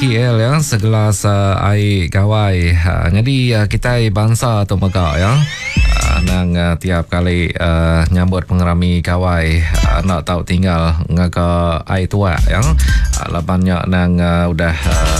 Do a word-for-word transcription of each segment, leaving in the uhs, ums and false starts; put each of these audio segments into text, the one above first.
K L ya, segelas uh, air gawai. Uh, jadi uh, kita bangsa tu mega ya. Uh, nang uh, tiap kali uh, nyambut pengerami gawai uh, nak tahu tinggal ngaga air tua ya. Uh, labannya nang uh, udah uh,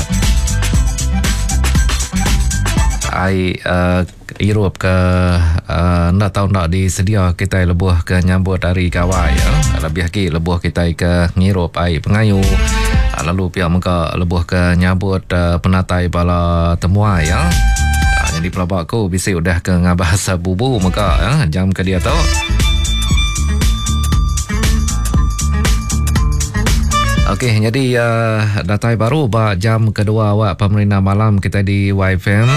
air uh, Europe ke uh, nak tahu nak disedia kita lebuh ke nyambut dari gawai ya. Lebih lagi lebuh kita ke ngirup air pengayu. Uh, lalu pihak muka lebuh ke nyambut uh, penatai bala temuai ya. Uh, jadi pelabak aku bisa udah ke ngabahasa bubu muka ya. Jam ke dia tu. Okey, jadi uh, datai baru ba jam kedua awak pemerintah malam kita di Y F M.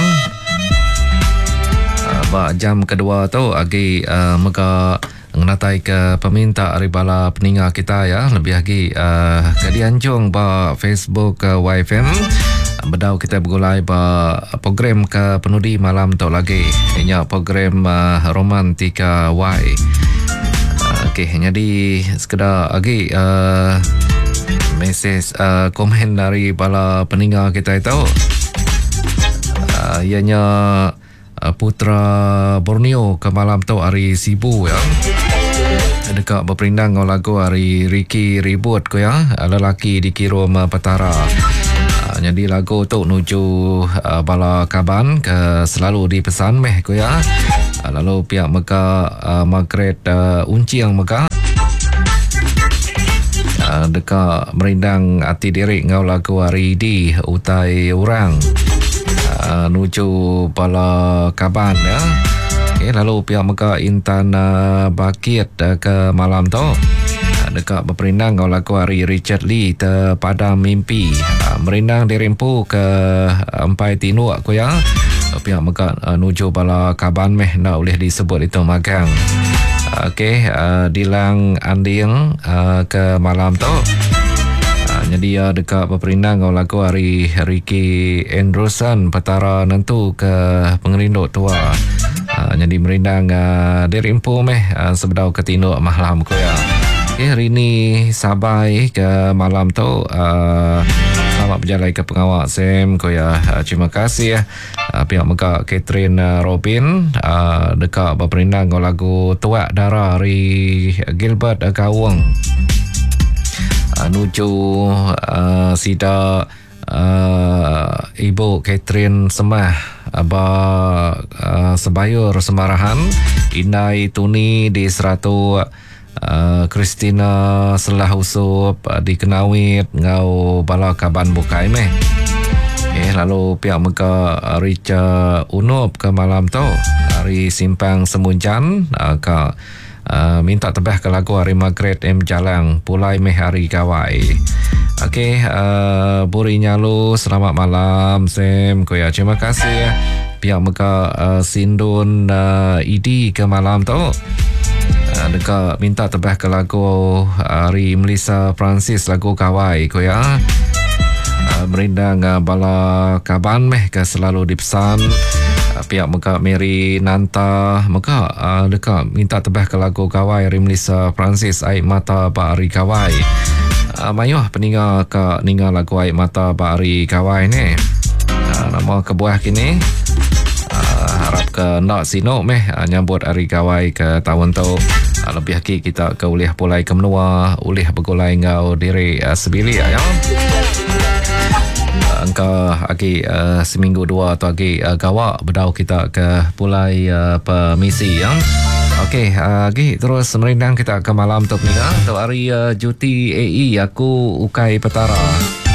Ba jam kedua tu agi uh, mega ngnatai ke peminta ribala peninga kita ya, lebih lagi uh, ke dianjung ba Facebook uh, Y F M. Bedau kita bergulai ba program ke penudi malam tu lagi. Ianya program uh, Romantika Y. Uh, Okey, jadi sekedar agi uh, mesej uh, komen dari bala peninga kita itu. Uh, ianya Putra Borneo ke malam tu hari Sibu ya. Dekat berperindang dengan lagu hari Ricky Ribut ko ya. Lelaki di Kirum Petara. Jadi lagu tu nuju uh, bala kaban ke selalu dipesan meh ko ya. Lalu pihak Mega uh, Margaret uh, Unci yang Mega uh, dekat merindang hati diri ngau lagu hari di utai orang. Uh, nuju bala kaban ya. Okay, lalu pihak Mega Intan uh, Bakit uh, ke malam tu uh, dekat berperindang dengan lagu hari Richard Lee te Padam Mimpi. Uh, merindang dirimpu ke Empai Tinu aku ya. Uh, pihak Mega uh, nuju bala kaban meh nak boleh disebut itu magang. Uh, Okey, uh, Dilang Anding uh, ke malam tu. Jadi ya dekat berperindang dengan lagu hari Ricky Andrewson Petara nentu ke pengerinduk tua. Uh, jadi merindang uh, dirimpu meh uh, sebedau ketinduk malam ko ya. Okay, hari ni sabai ke malam tu. Uh, selamat berjalan ke pengawal Sam ko ya. Uh, terima kasih ya. Uh, pihak Mega Catherine uh, Robin uh, dekat berperindang dengan lagu Tuak Dara hari Gilbert uh, Kawang. Uh, nuju uh, sida uh, Ibu Catherine Semah aba uh, Sebayur Semarahan Inai Tuni di seratu uh, Christina Selah Usup uh, di Kenawit ngau bala kaban bukai meh. Okay, lalu pihak Mega uh, Richa Unup ke malam tu hari Simpang Semunjan uh, ke Uh, minta tebah ke lagu hari Margaret M. Jalang Pulai meh hari Gawai. Okey, uh, Buri Nyalu selamat malam Sam Koya, terima kasih ya. Pihak Mega uh, Sindun uh, Idi ke malam tu uh, dekat minta tebah ke lagu hari Melissa Francis lagu Gawai Koya. Uh, merindang uh, bala kaban meh ke selalu dipesan. Pihak Mega Mary Nanta Mega uh, dekat minta tebah ke lagu Kawai Rimlisa Francis Air Mata Bari Kawai. Uh, mayuh peninggal ke ninggal lagu Air Mata Bari Kawai ni. Uh, nama kebuah kini uh, harap ke nak sino meh uh, nyambut hari Kawai ke tahun tu. Uh, lebih lagi kita ke ulih pulai ke menua, ulih bergulai ngau diri uh, sebili ya. Angka lagi uh, seminggu dua atau lagi uh, gawak berdau kita ke pulai uh, permisi ya. Okey, uh, lagi terus merindang kita ke malam tu ni tu hari uh, cuti A E aku Ukai Petara.